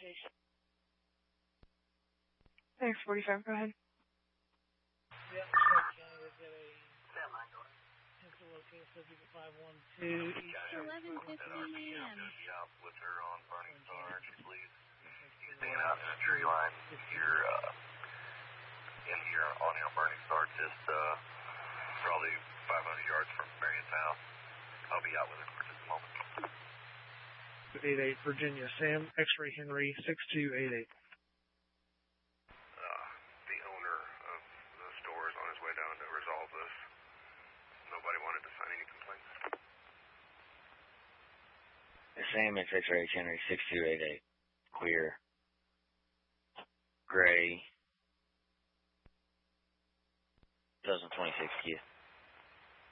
Thanks, 45. Go ahead. Yep, County, they've got a pencil located 512 East 11:15 a.m. With her on Burning Star, she believes he's staying out in a tree line here, on Burning Star, just probably 500 yards from Marion's house. I'll be out with her for just a moment. 88 Virginia, Sam, X-Ray Henry, 6288. The owner of the store is on his way down to resolve this. Nobody wanted to sign any complaints. Sam, X-Ray Henry, 6288. Clear. Gray. 2026 Kia.